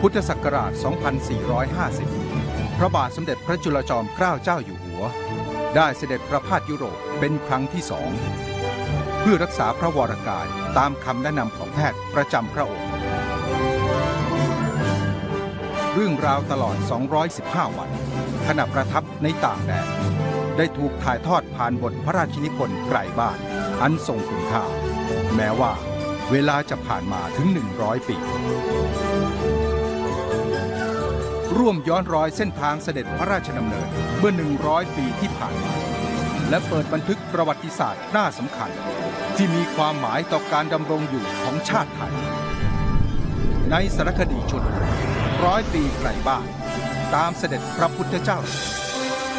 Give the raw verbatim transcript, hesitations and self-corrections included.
พุทธศักราช สองพันสี่ร้อยห้าสิบ พระบาทสมเด็จพระจุลจอมเกล้าเจ้าอยู่หัวได้เสด็จประพาสยุโรปเป็นครั้งที่สองเพื่อรักษาพระวรกายตามคำแนะนำของแพทย์ประจำพระองค์เรื่องราวตลอด สองร้อยสิบห้า วันขณะประทับในต่างแดนได้ถูกถ่ายทอดผ่านบทพระราชนิพนธ์ไกลบ้านอันทรงคุณค่าแม้ว่าเวลาจะผ่านมาถึงหนึ่งร้อยปีร่วมย้อนรอยเส้นทางเสด็จพระราชดำเนินเมื่อหนึ่งร้อยปีที่ผ่านมาและเปิดบันทึกประวัติศาสตร์น่าสำคัญที่มีความหมายต่อการดำรงอยู่ของชาติไทยในสารคดีชุดร้อยปีไกลบ้านตามเสด็จพระพุทธเจ้า